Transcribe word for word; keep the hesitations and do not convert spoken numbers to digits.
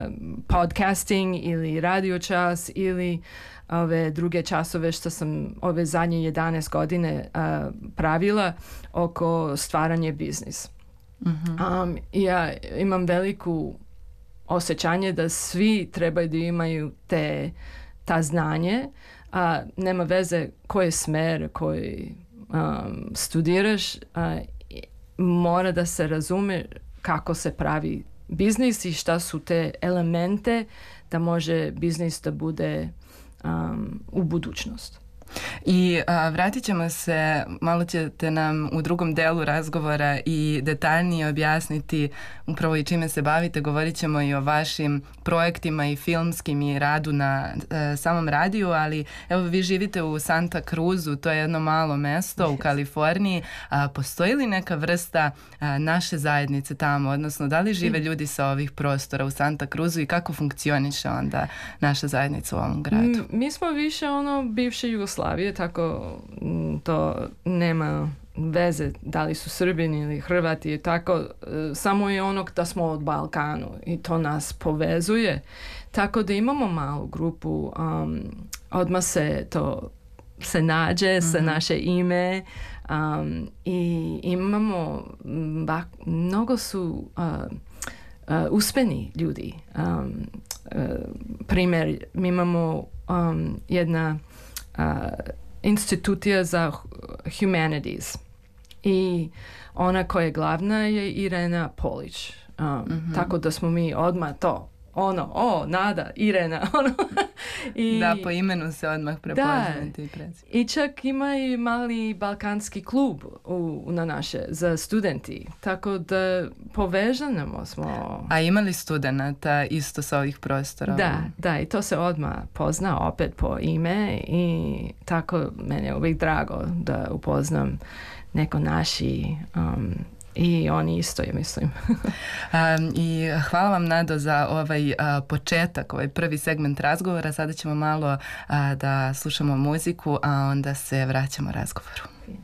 podcasting ili radio čas ili ove druge časove što sam ove zadnje jedanaest godine uh, pravila oko stvaranje biznis. Mm-hmm. Um, ja imam veliku osjećanje da svi trebaju da imaju te, ta znanje, a nema veze koji smer koji um, studiraš, a, mora da se razume kako se pravi biznis i šta su te elemente da može biznis da bude um, u budućnost. I a, vratit ćemo se, malo ćete nam u drugom delu razgovora i detaljnije objasniti upravo i čime se bavite. Govorit ćemo i o vašim projektima i filmskim i radu na e, samom radiju, ali evo vi živite u Santa Cruzu, to je jedno malo mesto u Kaliforniji. A, postoji li neka vrsta a, naše zajednice tamo, odnosno da li žive ljudi sa ovih prostora u Santa Cruzu i kako funkcioniše onda naša zajednica u ovom gradu? M, mi smo više ono bivše Jugoslavije, tako to nema veze da li su Srbini ili Hrvati, tako samo je ono da smo od Balkanu i to nas povezuje, tako da imamo malu grupu, um, odmah se to se nađe mm-hmm. sa naše ime um, i imamo bak, mnogo su uh, uh, uspjeni ljudi. Um, uh, primjer, mi imamo um, jedna Uh, institucija za humanities i ona koja je glavna je Irena Polić. Um, mm-hmm. Tako da smo mi odmah to, ono, o, Nada, Irena, ono. I, da, po imenu se odmah prepoznati. I čak ima i mali balkanski klub u, na naše, za studenti, tako da povežemo smo. A imali studenata isto sa ovih prostora? Da, da, i to se odmah pozna opet po ime i tako meni je uvijek drago da upoznam neko naši um, i oni isto, ja mislim. um, I hvala vam, Nado, za ovaj uh, početak, ovaj prvi segment razgovora. Sada ćemo malo uh, da slušamo muziku, a onda se vraćamo razgovoru.